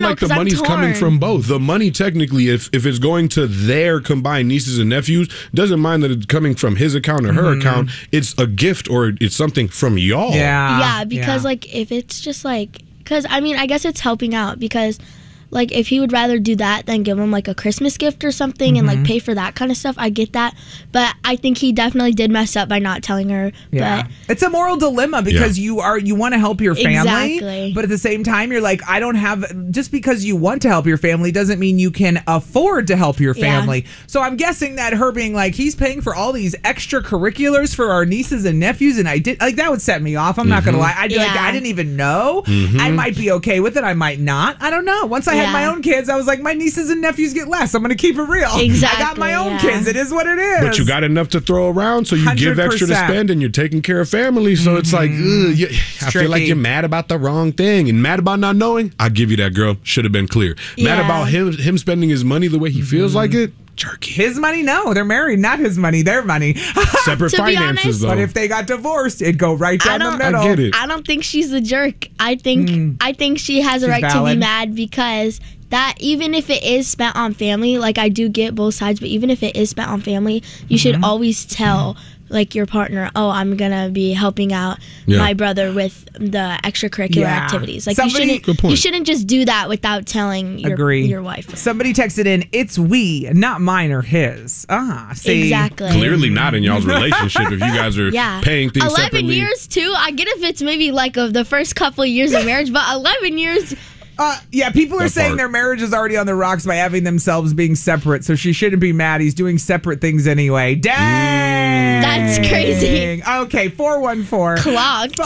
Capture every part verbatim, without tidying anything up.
though, like the 'cause I'm money's coming torn. from both. The money, technically, if if it's going to their combined nieces and nephews, doesn't mind that it's coming from his account or her Mhm. account. It's a gift or it's something from y'all. Yeah. Yeah, because yeah. like if it's just like, because I mean, I guess it's helping out because. Like, if he would rather do that than give him, like, a Christmas gift or something Mm-hmm. and, like, pay for that kind of stuff, I get that. But I think he definitely did mess up by not telling her. Yeah. But It's a moral dilemma because you are you want to help your family, Exactly. but at the same time you're like, I don't have, just because you want to help your family doesn't mean you can afford to help your Yeah. family. So I'm guessing that her being like, he's paying for all these extracurriculars for our nieces and nephews, and I did, like, that would set me off. I'm not gonna lie. I'd be like, Yeah. I didn't even know. I might be okay with it. I might not. I don't know. Once I had Yeah. my own kids, I was like, my nieces and nephews get less. I'm gonna keep it real. I got Exactly, my own yeah. kids. It is what it is. But you got enough to throw around, so you give extra to one hundred percent. spend, and you're taking care of family. So it's like, ugh, you, I feel like tricky. you're mad about the wrong thing and mad about not knowing. I'll give you that, girl. Should have been clear. Mad Yeah. about him him spending his money the way he feels like it. Jerky. His money, no, they're married. Not his money, their money. Separate To be finances, honest- though. But if they got divorced, it'd go right I down the don't- middle. I get it. I don't think she's a jerk. I think I think she has a She's right to valid. be mad because that even if it is spent on family, like I do get both sides, but even if it is spent on family, you should always tell like your partner, oh, I'm gonna be helping out Yeah. my brother with the extracurricular Yeah. activities. Like Somebody- you shouldn't Good point. you shouldn't just do that without telling your Agree. your wife. Somebody texted in, it's we, not mine or his. Ah, see. Exactly. Clearly not in y'all's relationship if you guys are Yeah. paying things eleven separately. years too. I get if it's maybe like of the first couple of years of marriage, but eleven years. Uh, yeah, people are That saying part. their marriage is already on the rocks by having themselves being separate, so she shouldn't be mad. He's doing separate things anyway. Dang! That's crazy. Okay, four one four. Clogged.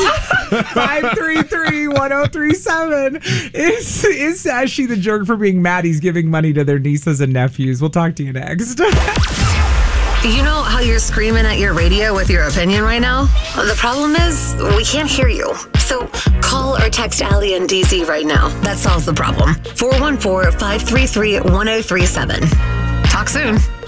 five three three, one oh three seven. Is is Says she the jerk for being mad he's giving money to their nieces and nephews? We'll talk to you next. You know how you're screaming at your radio with your opinion right now? Well, the problem is, we can't hear you. So call or text Allie and D Z right now. That solves the problem. four one four, five three three, one oh three seven. Talk soon.